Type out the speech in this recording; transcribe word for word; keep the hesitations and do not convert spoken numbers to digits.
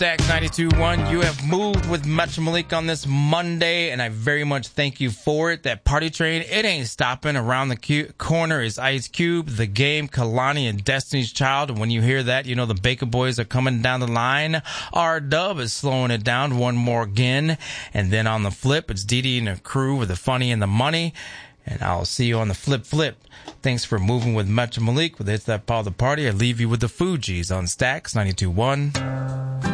Stacks ninety-two point one. You have moved with Metro Malik on this Monday, and I very much thank you for it. That party train, it ain't stopping. Around the cu- corner is Ice Cube, The Game, Kalani, and Destiny's Child. And when you hear that, you know the Baker Boys are coming down the line. R-Dub is slowing it down one more again. And then on the flip, it's Didi and the crew with the funny and the money. And I'll see you on the flip flip. Thanks for moving with Metro Malik. With It's That Part of the Party, I leave you with the Fugees on Stacks ninety-two point one.